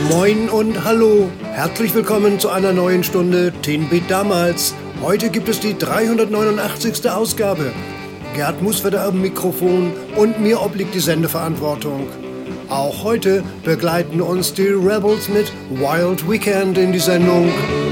Moin und hallo, herzlich willkommen zu einer neuen Stunde 10 Bit damals. Heute gibt es die 389. Ausgabe. Gerd Muswedder am Mikrofon und mir obliegt die Sendeverantwortung. Auch heute begleiten uns die Rebels mit Wild Weekend in die Sendung.